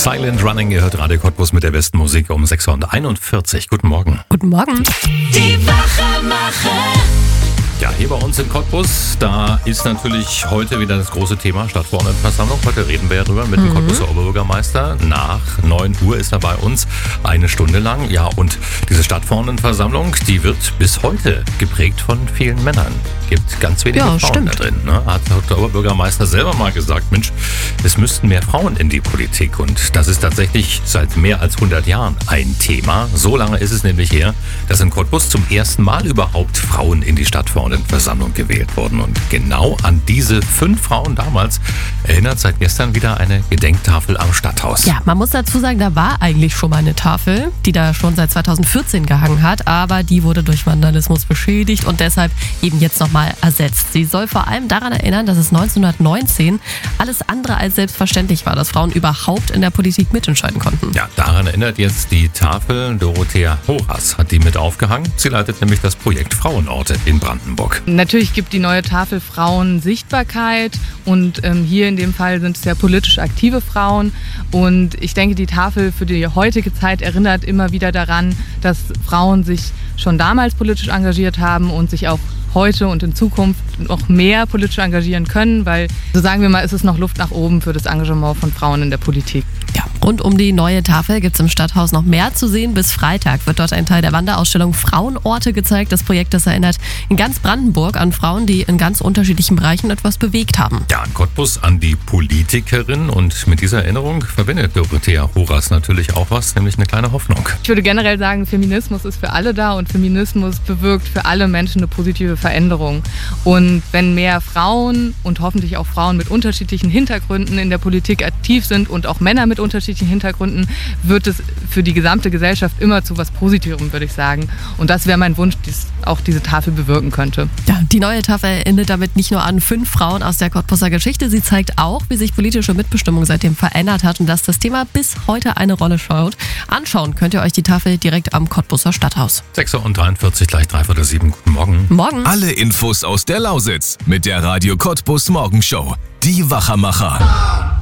Silent Running, ihr hört Radio Cottbus mit der besten Musik um 6:41 Uhr. Guten Morgen. Guten Morgen. Die Wachmacher. Ja, hier bei uns in Cottbus, da ist natürlich heute wieder das große Thema Stadtverordnetenversammlung. Heute reden wir ja drüber mit dem Cottbuser Oberbürgermeister. Nach 9 Uhr ist er bei uns, 1 Stunde lang. Ja, und diese Stadtverordnetenversammlung, die wird bis heute geprägt von vielen Männern. Gibt ganz wenige Frauen da drin. Ne? Hat der Oberbürgermeister selber mal gesagt, Mensch, es müssten mehr Frauen in die Politik. Und das ist tatsächlich seit mehr als 100 Jahren ein Thema. So lange ist es nämlich her, dass in Cottbus zum ersten Mal überhaupt Frauen in die Stadtverordnetenversammlung gewählt wurden. Und genau an diese 5 Frauen damals erinnert seit gestern wieder eine Gedenktafel am Stadthaus. Ja, man muss dazu sagen, da war eigentlich schon mal eine Tafel, die da schon seit 2014 gehangen hat, aber die wurde durch Vandalismus beschädigt und deshalb eben jetzt nochmal ersetzt. Sie soll vor allem daran erinnern, dass es 1919 alles andere als selbstverständlich war, dass Frauen überhaupt in der Politik mitentscheiden konnten. Ja, daran erinnert jetzt die Tafel. Dorothea Horas hat die mit aufgehangen. Sie leitet nämlich das Projekt Frauenorte in Brandenburg. Natürlich gibt die neue Tafel Frauen Sichtbarkeit und hier in dem Fall sind es ja politisch aktive Frauen und ich denke, die Tafel für die heutige Zeit erinnert immer wieder daran, dass Frauen sich schon damals politisch engagiert haben und sich auch heute und in Zukunft noch mehr politisch engagieren können, weil, so sagen wir mal, ist es noch Luft nach oben für das Engagement von Frauen in der Politik. Ja, rund um die neue Tafel gibt es im Stadthaus noch mehr zu sehen. Bis Freitag wird dort ein Teil der Wanderausstellung Frauenorte gezeigt. Das Projekt, das erinnert in ganz Brandenburg an Frauen, die in ganz unterschiedlichen Bereichen etwas bewegt haben. Ja, in Cottbus an die Politikerin und mit dieser Erinnerung verbindet Dorothea Horas natürlich auch was, nämlich eine kleine Hoffnung. Ich würde generell sagen, Feminismus ist für alle da und Feminismus bewirkt für alle Menschen eine positive Veränderung. Und wenn mehr Frauen und hoffentlich auch Frauen mit unterschiedlichen Hintergründen in der Politik aktiv sind und auch Männer mit unterschiedlichen Hintergründen, wird es für die gesamte Gesellschaft immer zu was Positivem, würde ich sagen. Und das wäre mein Wunsch, dass auch diese Tafel bewirken könnte. Ja, die neue Tafel erinnert damit nicht nur an 5 Frauen aus der Cottbuser Geschichte, sie zeigt auch, wie sich politische Mitbestimmung seitdem verändert hat und dass das Thema bis heute eine Rolle schaut. Anschauen könnt ihr euch die Tafel direkt am Cottbuser Stadthaus. 6:43 gleich 3:15. Guten Morgen. Morgen. Alle Infos aus der Lausitz mit der Radio Cottbus Morgenshow. Die Wachmacher.